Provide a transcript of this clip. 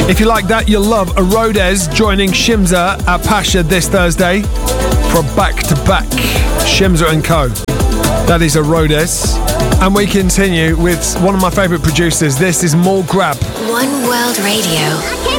If you like that, you'll love a Rhodes joining Shimza at Pasha this Thursday for a back-to-back Shimza and Co. That is a Rhodes. And we continue with one of my favourite producers. This is More Grab. One World Radio.